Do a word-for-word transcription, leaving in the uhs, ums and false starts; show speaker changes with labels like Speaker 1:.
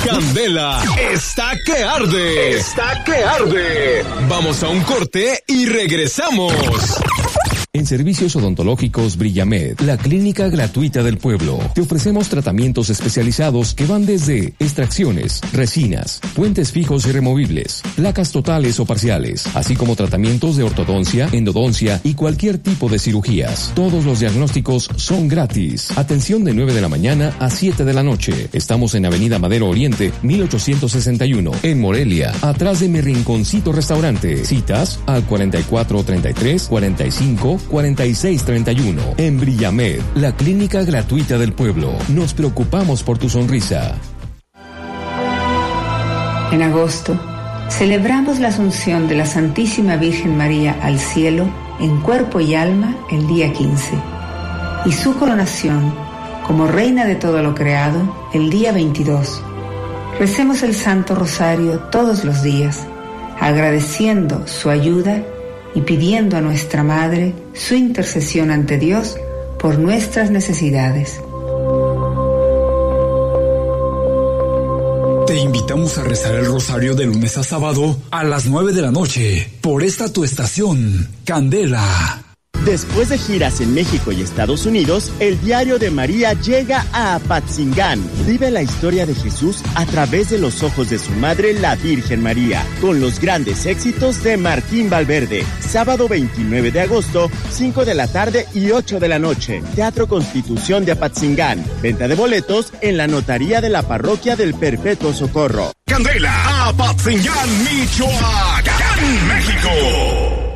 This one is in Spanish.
Speaker 1: Candela está que arde. Está que arde. Vamos a un corte y regresamos.
Speaker 2: En Servicios Odontológicos Brillamed, la clínica gratuita del pueblo, te ofrecemos tratamientos especializados que van desde extracciones, resinas, puentes fijos y removibles, placas totales o parciales, así como tratamientos de ortodoncia, endodoncia y cualquier tipo de cirugías. Todos los diagnósticos son gratis. Atención de nueve de la mañana a siete de la noche. Estamos en Avenida Madero Oriente, mil ochocientos sesenta y uno, en Morelia, atrás de Mi Rinconcito Restaurante. Citas al cuarenta y cuatro treinta y tres, cuarenta y cinco, cuarenta y seis treinta y uno. En Brillamed, la clínica gratuita del pueblo. Nos preocupamos por tu sonrisa.
Speaker 3: En agosto, celebramos la Asunción de la Santísima Virgen María al cielo en cuerpo y alma el día quince, y su coronación como Reina de todo lo creado el día veintidós. Recemos el Santo Rosario todos los días, agradeciendo su ayuda y pidiendo a nuestra Madre su intercesión ante Dios por nuestras necesidades.
Speaker 4: Te invitamos a rezar el rosario de lunes a sábado a las nueve de la noche por esta tu estación, Candela.
Speaker 5: Después de giras en México y Estados Unidos, el Diario de María llega a Apatzingán. Vive la historia de Jesús a través de los ojos de su madre, la Virgen María, con los grandes éxitos de Martín Valverde. Sábado veintinueve de agosto, cinco de la tarde y ocho de la noche. Teatro Constitución de Apatzingán. Venta de boletos en la notaría de la Parroquia del Perpetuo Socorro.
Speaker 1: Candela, Apatzingán, Michoacán, México.